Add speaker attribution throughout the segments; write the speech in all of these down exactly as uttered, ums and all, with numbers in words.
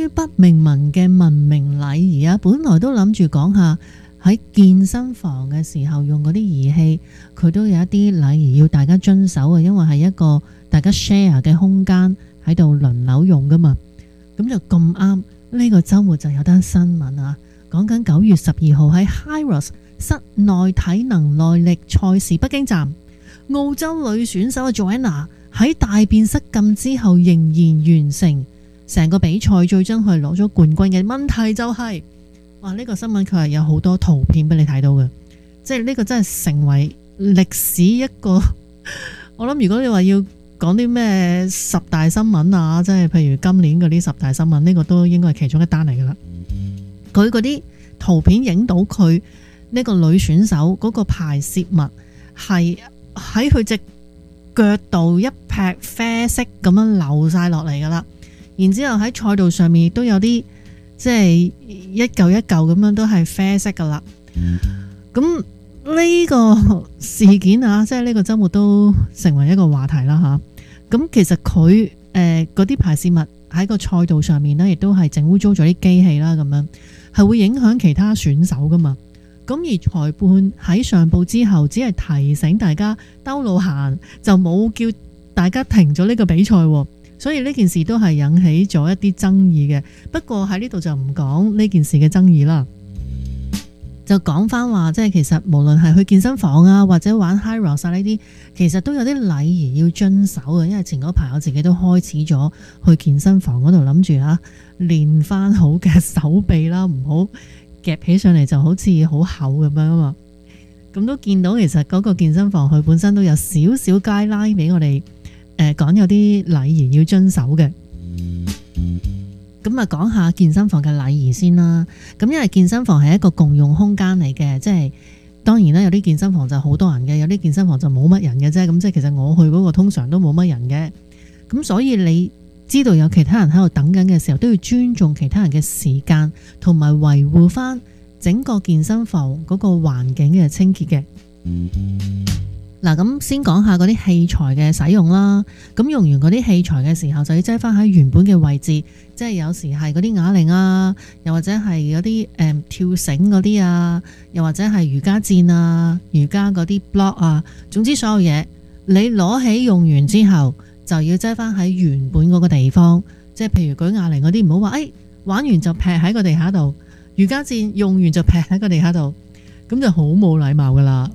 Speaker 1: 不明文嘅文明禮儀啊，本來都諗住講下喺健身房嘅時候用嗰啲儀器，佢都有一啲禮儀要大家遵守啊，因為係一個大家 share 嘅空間喺度輪流用噶嘛。咁就咁啱呢個週末就有單新聞啊，講緊九月十二號喺 Hyrox 室內體能耐力賽事北京站，澳洲女選手 Joanna 喺大便失禁之後仍然完成成個比賽，最終係攞咗冠軍嘅。問題就係、是，哇！呢、這個新聞佢係有好多圖片俾你睇到嘅，即係呢個真係成為歷史一個。我諗如果你話要講啲咩十大新聞啊，即係譬如今年嗰啲十大新聞，呢、這個都應該係其中一單嚟噶啦。佢嗰啲圖片影到佢呢個女選手嗰個排泄物係喺佢隻腳度一劈啡色咁樣流晒落嚟噶啦。然之後喺賽道上面亦都有啲即係一嚿一嚿咁樣都係啡色噶啦。咁呢個事件啊，即係呢個周末都成為一個話題啦吓。咁其實佢誒嗰啲排泄物喺個賽道上面呢，亦都係整污糟咗啲機器啦，咁樣係會影響其他選手噶嘛。咁而裁判喺上報之後，只係提醒大家兜路行，就冇叫大家停咗呢個比賽。所以呢件事都係引起咗一啲爭議嘅，不過喺呢度就唔講呢件事嘅爭議啦，就講翻話，即係其實無論係去健身房啊，或者玩 Hyrox 呢啲，其實都有啲禮儀要遵守嘅。因為前嗰排我自己都開始咗去健身房嗰度諗住吓練翻好嘅手臂啦，唔好夾起上嚟就好似好厚咁樣啊嘛。咁都見到其實嗰個健身房佢本身都有少少街拉俾我哋。誒，講有啲禮儀要遵守嘅，咁啊講下健身房嘅禮儀先啦。咁因為健身房係一個共用空間嚟嘅，即係當然啦，有啲健身房就好多人嘅，有啲健身房就冇乜人嘅啫。咁即係其實我去嗰個通常都冇乜人嘅，咁所以你知道有其他人喺度等緊嘅時候，都要尊重其他人嘅時間，同埋維護翻整個健身房嗰個環境嘅清潔嘅。嗱，咁先講下嗰啲器材嘅使用啦。咁用完嗰啲器材嘅時候，就要擠翻喺原本嘅位置。即係有時係嗰啲啞鈴啊，又或者係嗰啲誒跳繩嗰啲啊，又或者係瑜伽墊啊、瑜伽嗰啲 block 啊。總之所有嘢，你攞起用完之後，就要擠翻喺原本嗰個地方。即係譬如舉啞鈴嗰啲，唔好話誒玩完就劈喺個地下度，瑜伽墊用完就劈喺個地下度，咁就好冇禮貌噶啦。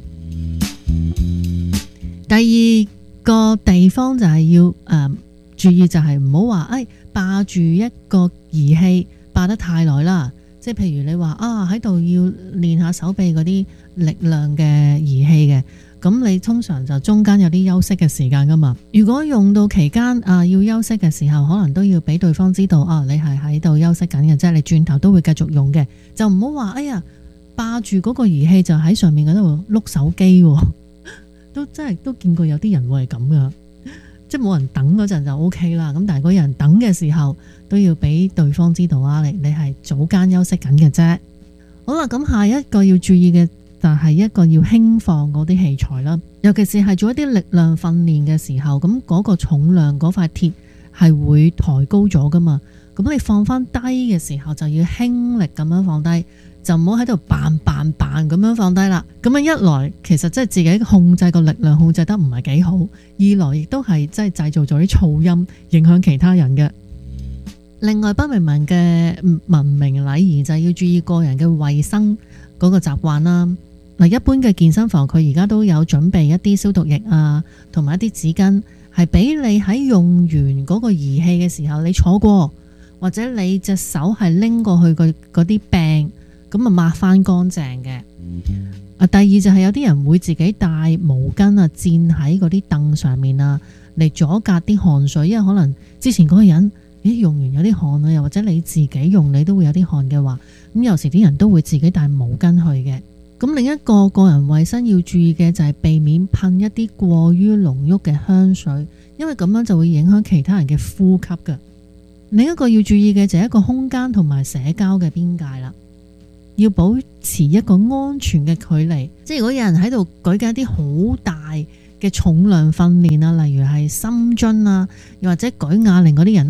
Speaker 1: 第二個地方就係要誒、呃、注意，就係唔好話誒霸住一個儀器霸得太耐啦。即係譬如你話啊喺度要練下手臂嗰啲力量嘅儀器嘅，咁你通常就中間有啲休息嘅時間噶嘛。如果用到期間啊要休息嘅時候，可能都要俾對方知道啊，你係喺度休息緊嘅，即係你轉頭都會繼續用嘅，就唔好話哎呀霸住嗰個儀器就喺上面嗰度碌手機。都真係都見過有啲人會係咁噶，即係冇人等嗰陣就 O K 啦。咁但係嗰人等嘅時候都要俾對方知道啊，你你係早間休息緊嘅啫。好啦，咁下一個要注意嘅就係一個要輕放嗰啲器材啦，尤其是係做一啲力量訓練嘅時候，咁嗰個重量嗰塊鐵係會抬高咗噶嘛。咁你放翻低嘅時候就要輕力咁樣放低，就唔好喺度扮扮扮咁樣放低啦。咁樣一來其實即係自己控制個力量控制得唔係幾好，二來亦都係即係製造咗啲噪音影響其他人嘅。另外不明文嘅文明禮儀就係要注意個人嘅衛生嗰個習慣啦。嗱，一般嘅健身房佢而家都有準備一啲消毒液啊，同埋一啲紙巾，係俾你喺用完嗰個儀器嘅時候，你坐過或者你隻手係拎過去個嗰啲病，咁啊抹翻乾淨嘅。啊，第二就係有啲人會自己帶毛巾啊，墊喺嗰啲凳上面啊，嚟阻隔啲汗水，因為可能之前嗰個人咦用完有啲汗啊，又或者你自己用你都會有啲汗嘅話，咁有時啲人都會自己帶毛巾去嘅。咁另一個個人衛生要注意嘅就係避免噴一啲過於濃郁嘅香水，因為咁樣就會影響其他人嘅呼吸㗎。另一個要注意嘅就係一個空間同埋社交嘅邊界啦，要保持一個安全嘅距離。即係如果有人喺度舉緊一啲好大嘅重量訓練啊，例如係深蹲啊，又或者舉啞鈴嗰啲人啊，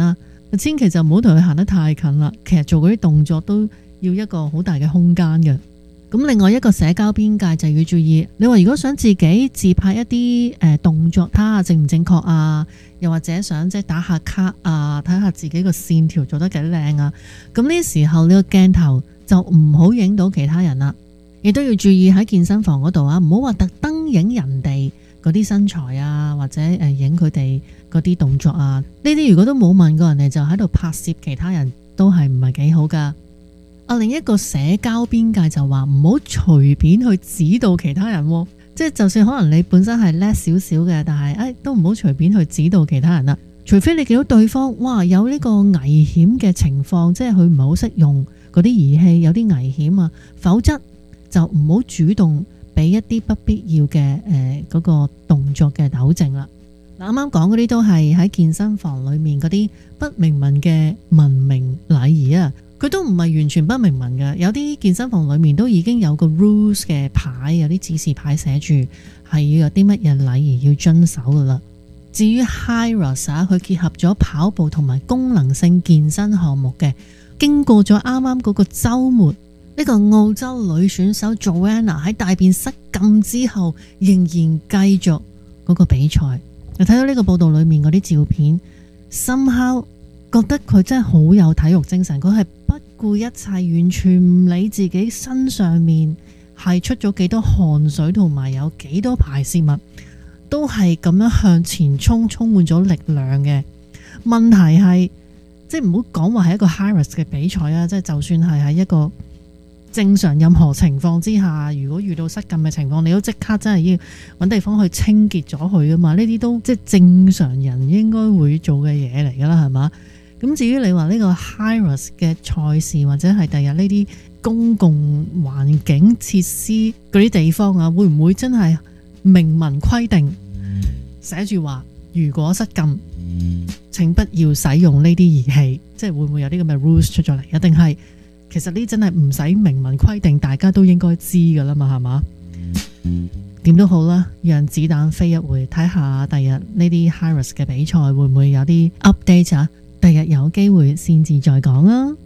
Speaker 1: 千祈就唔好同佢行得太近啦。其實做嗰啲動作都要一個好大嘅空間嘅。咁另外一個社交邊界就要注意，你話如果想自己自拍一啲誒動作，睇下正唔正確啊，又或者想即係打下卡啊，睇下自己個線條做得幾靚啊，咁呢時候你個鏡頭就唔好影到其他人啦，亦都要注意喺健身房嗰度啊，唔好話特登影人哋嗰啲身材啊，或者誒影佢哋嗰啲動作啊，呢啲如果都冇問過人哋就喺度拍攝其他人，都係唔係幾好噶。啊，另一個社交邊界就話唔好隨便去指導其他人，即係就算可能你本身係叻少少嘅，但係誒、哎、都唔好隨便去指導其他人啦。除非你見到對方哇有呢個危險嘅情況，即係佢唔係好識用嗰啲儀器，有啲危險啊，否則就唔好主動俾一啲不必要嘅誒嗰個動作嘅糾正啦。嗱，啱啱講嗰啲都係喺健身房裏面嗰啲不明文嘅文明禮儀啊。佢都唔係完全不明文嘅，有啲健身房裏面都已經有個 rules 嘅牌，有啲指示牌寫住係要有啲乜嘢禮儀要遵守噶啦。至於 HYROX 啊，佢結合咗跑步同埋功能性健身項目嘅，經過咗啱啱嗰個週末，呢個澳洲女選手 Joanna 喺大便失禁之後，仍然繼續嗰個比賽。你睇到呢個報道裏面嗰啲照片 somehow 覺得佢真係好有體育精神，佢係不顧一切，完全唔理自己身上面係出咗幾多汗水同埋有幾多排泄物，都係咁樣向前衝，充滿咗力量嘅。問題係即係唔好講話係一個 HYROX 嘅比賽啊，即係就算係喺一個正常任何情況之下，如果遇到失禁嘅情況，你都即刻真係要揾地方去清潔咗佢噶嘛？呢啲都即係正常人應該會做嘅嘢嚟噶啦，係嘛？咁至於你話呢個 HYROX 嘅賽事或者係第日呢啲公共環境設施嗰啲地方啊，會唔會真係明文規定寫住話，如果失禁，請不要使用呢啲儀器？即係會唔會有啲咁嘅 rules 出咗嚟？一定係其實呢真係唔使明文規定，大家都應該知噶啦嘛，係嘛？點都好啦，讓子彈飛一回，睇下第日呢啲 HYROX 嘅比賽會唔會有啲 update 啊？第日有機會先至再講啦。